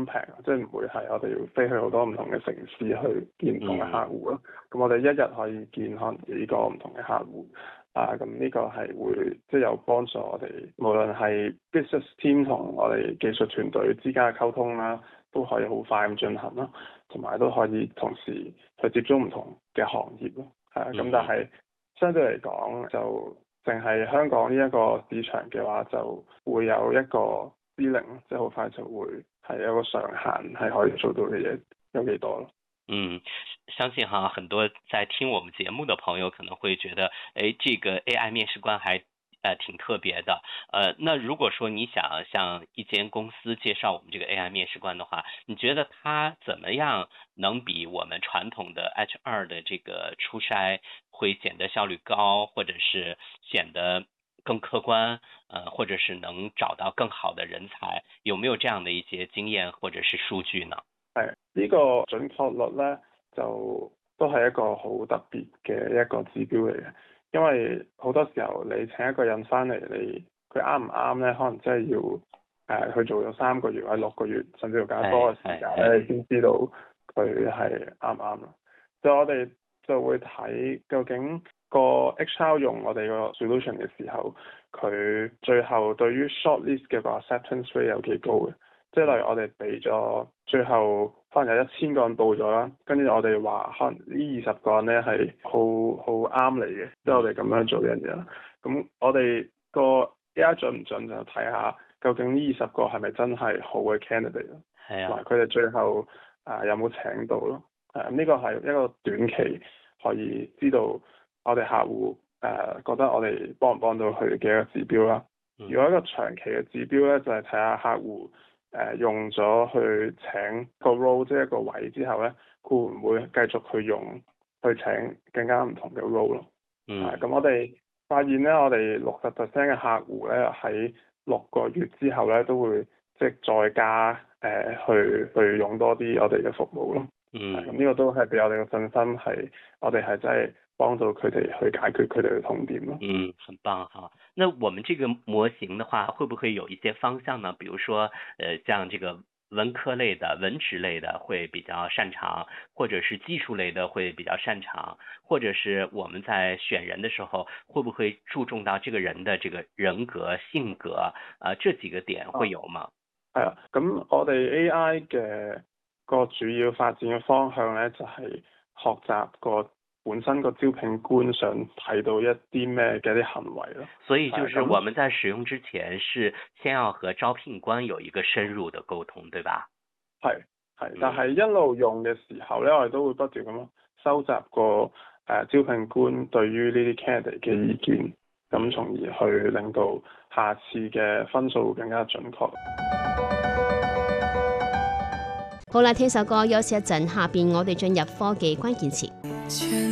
咁平，即係唔會係我哋要飛去好多唔同嘅城市去見唔同嘅客戶咯。咁我哋一日可以見可能幾個唔同嘅客戶。咁呢個係會即係有幫助我哋，無論係 business team 同我哋技術團隊之間嘅溝通啦，都可以好快咁進行啦，同埋都可以同時去接觸唔同嘅行業咯。咁但係相對嚟講，就淨係香港呢一個市場嘅話，就會有一個ceiling，即係好快就會係有個上限，係可以做到嘅嘢有幾多咯。 相信很多在聽我們節目的朋友可能會覺得，這個 AI 面試官還挺特別的。那如果說你想向一間公司介紹我們這個 AI 面試官的話，你覺得他怎麼樣能比我們傳統的 HR 的這個初篩會顯得效率高，或者是顯得更客觀，或者是能找到更好的人才？有沒有這樣的一些經驗或者是數據呢？ 呢個準確率呢，就都係一個好特別嘅一個指標嚟嘅，因為好多時候你請一個人翻嚟，佢啱唔啱呢？可能真係要去做咗3個月或者6個月，甚至乎更加多嘅時間咧，你先知道佢係啱唔啱咯。就我哋就會睇究竟個 HR 用我哋個 solution 嘅時候，佢最後對於 shortlist 嘅個 acceptance rate 有幾高嘅。即係例如我哋俾咗最後可能有1000個人報咗啦，跟住我哋話可能呢20個人咧係好啱你嘅，即係我哋咁樣做呢樣嘢啦。咁我哋個 AI 準唔準就睇下究竟呢20個係咪真係好嘅 candidate 咯，同埋佢哋最後有冇請到咯。呢個係一個短期可以知道我哋客戶覺得我哋幫唔幫到佢嘅一個指標啦。如果一個長期嘅指標咧，就係睇下客戶用咗去請個 role 即係一個位之後咧，佢會唔會繼續去請更加唔同嘅 role 咯？咁我哋發現咧，我哋60% 嘅客戶咧喺6個月之後咧，都會即係再加去用多啲我哋嘅服務咯。咁呢個都係俾我哋嘅信心，係我哋係真係幫到佢哋去解決佢哋嘅痛點咯。 很棒哈。那我們這個模型的話，會不會有一些方向呢？比如說，像這個文科類的、文職類的會比較擅長，或者是技術類的會比較擅長，或者是我們在選人的時候，會不會注重到這個人的這個人格、性格這幾個點會有嗎？ 係啊，咁我哋 AI 嘅個主要發展嘅方向咧，就係學習個本身個招聘官想睇到一啲咩嘅啲行為咯。 所以就是我們在使用之前，是先要和招聘官有一個深入的溝通，對吧？ 係，但係一路用嘅時候咧，我哋都會不斷咁收集個招聘官對於呢啲 candidate 嘅意見，咁從而去令到下次嘅分數更加準確。 好啦，聽首歌休息一陣，下邊我哋進入科技關鍵詞。